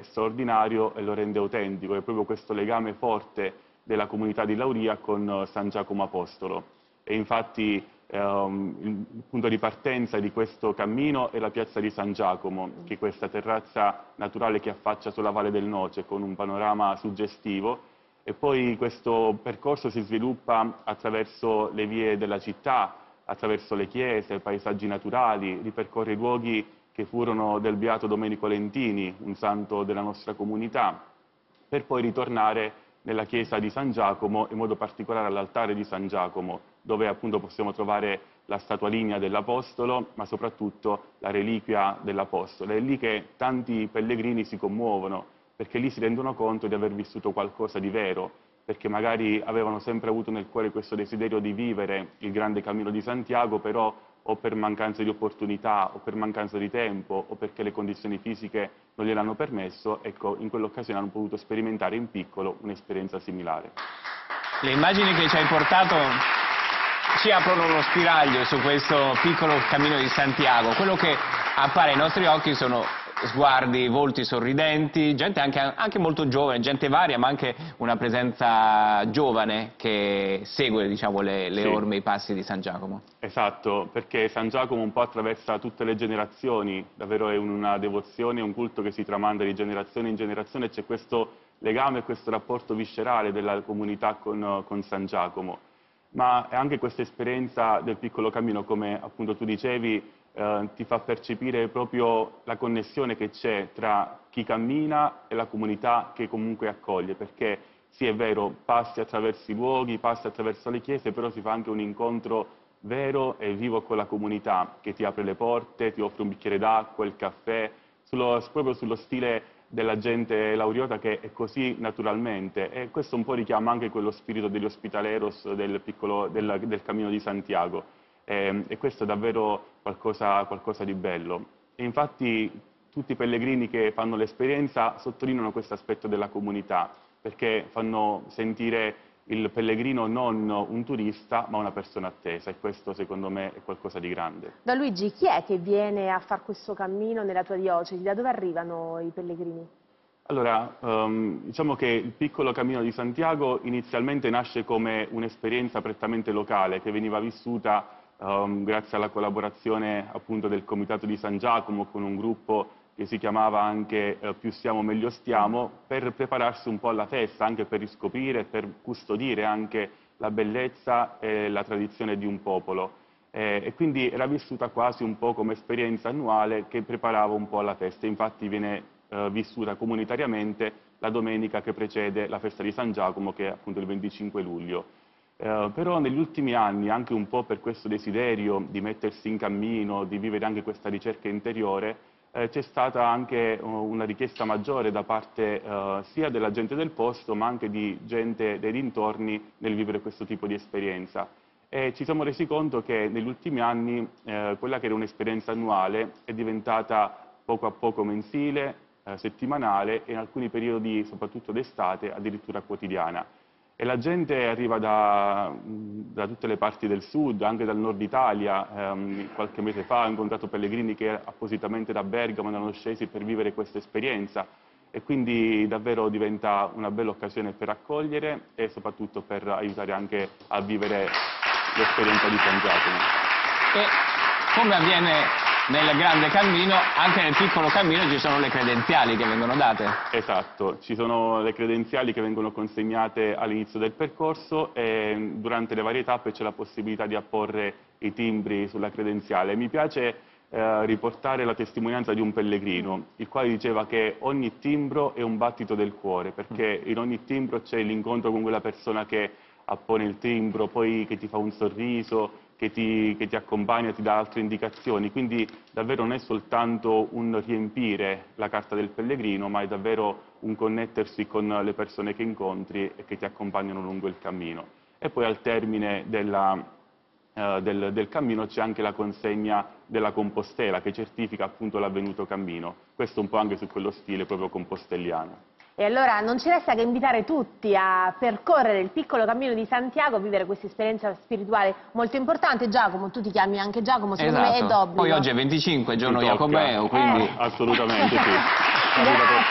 straordinario e lo rende autentico, è proprio questo legame forte della comunità di Lauria con San Giacomo Apostolo. E infatti il punto di partenza di questo cammino è la piazza di San Giacomo, che è questa terrazza naturale che affaccia sulla Valle del Noce con un panorama suggestivo, e poi questo percorso si sviluppa attraverso le vie della città, attraverso le chiese, paesaggi naturali, ripercorre i luoghi che furono del beato Domenico Lentini, un santo della nostra comunità, per poi ritornare nella chiesa di San Giacomo, in modo particolare all'altare di San Giacomo, dove appunto possiamo trovare la statua lignea dell'Apostolo, ma soprattutto la reliquia dell'Apostolo. È lì che tanti pellegrini si commuovono, perché lì si rendono conto di aver vissuto qualcosa di vero, perché magari avevano sempre avuto nel cuore questo desiderio di vivere il grande cammino di Santiago, però o per mancanza di opportunità, o per mancanza di tempo, o perché le condizioni fisiche non gliel'hanno permesso, ecco, in quell'occasione hanno potuto sperimentare in piccolo un'esperienza similare. Le immagini che ci hai portato ci aprono uno spiraglio su questo piccolo cammino di Santiago. Quello che appare ai nostri occhi sono sguardi, volti sorridenti, gente anche molto giovane, gente varia, ma anche una presenza giovane che segue, diciamo, le orme, i passi di San Giacomo. Esatto, perché San Giacomo un po' attraversa tutte le generazioni, davvero è una devozione, un culto che si tramanda di generazione in generazione, c'è questo legame, questo rapporto viscerale della comunità con San Giacomo. Ma anche questa esperienza del piccolo cammino, come appunto tu dicevi, ti fa percepire proprio la connessione che c'è tra chi cammina e la comunità che comunque accoglie, perché sì, è vero, passi attraverso i luoghi, passi attraverso le chiese, però si fa anche un incontro vero e vivo con la comunità, che ti apre le porte, ti offre un bicchiere d'acqua, il caffè, proprio sullo stile della gente lauriota che è così naturalmente, e questo un po' richiama anche quello spirito degli hospitaleros del Cammino di Santiago. E questo è davvero qualcosa di bello. E infatti tutti i pellegrini che fanno l'esperienza sottolineano questo aspetto della comunità, perché fanno sentire il pellegrino non un turista, ma una persona attesa, e questo secondo me è qualcosa di grande. Don Luigi, chi è che viene a fare questo cammino nella tua diocesi? Da dove arrivano i pellegrini? Allora, diciamo che il piccolo Cammino di Santiago inizialmente nasce come un'esperienza prettamente locale che veniva vissuta grazie alla collaborazione appunto del Comitato di San Giacomo con un gruppo che si chiamava anche Più siamo meglio stiamo, per prepararsi un po' alla festa, anche per riscoprire, per custodire anche la bellezza e la tradizione di un popolo. E quindi era vissuta quasi un po' come esperienza annuale che preparava un po' alla festa. Infatti viene vissuta comunitariamente la domenica che precede la festa di San Giacomo, che è appunto il 25 luglio. Però negli ultimi anni, anche un po' per questo desiderio di mettersi in cammino, di vivere anche questa ricerca interiore, c'è stata anche una richiesta maggiore da parte sia della gente del posto, ma anche di gente dei dintorni nel vivere questo tipo di esperienza. E ci siamo resi conto che negli ultimi anni quella che era un'esperienza annuale è diventata poco a poco mensile, settimanale e in alcuni periodi, soprattutto d'estate, addirittura quotidiana. E la gente arriva da tutte le parti del sud, anche dal nord Italia. Qualche mese fa ho incontrato pellegrini che appositamente da Bergamo erano scesi per vivere questa esperienza, e quindi davvero diventa una bella occasione per accogliere e soprattutto per aiutare anche a vivere l'esperienza di San Giacomo. E come avviene nel grande cammino, anche nel piccolo cammino ci sono le credenziali che vengono date. Esatto, ci sono le credenziali che vengono consegnate all'inizio del percorso e durante le varie tappe c'è la possibilità di apporre i timbri sulla credenziale. Mi piace riportare la testimonianza di un pellegrino, il quale diceva che ogni timbro è un battito del cuore, perché in ogni timbro c'è l'incontro con quella persona che appone il timbro, poi che ti fa un sorriso, che ti accompagna, ti dà altre indicazioni, quindi davvero non è soltanto un riempire la carta del pellegrino, ma è davvero un connettersi con le persone che incontri e che ti accompagnano lungo il cammino. E poi al termine del cammino c'è anche la consegna della compostela che certifica appunto l'avvenuto cammino, questo un po' anche su quello stile proprio compostelliano. E allora non ci resta che invitare tutti a percorrere il piccolo cammino di Santiago, a vivere questa esperienza spirituale molto importante. Giacomo, tu ti chiami anche Giacomo, secondo me è d'obbligo. Poi oggi è 25, giorno Jacobeo, quindi... Assolutamente sì.